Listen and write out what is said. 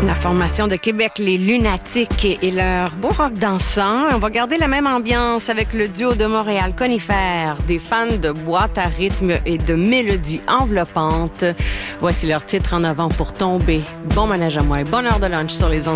La formation de Québec, les Lunatiques et leur beau rock dansant. On va garder la même ambiance avec le duo de Montréal, Conifère, des fans de boîte à rythme et de mélodies enveloppantes. Voici leur titre En avant pour tomber. Bon manège à moi et bonne heure de lunch sur les ondes.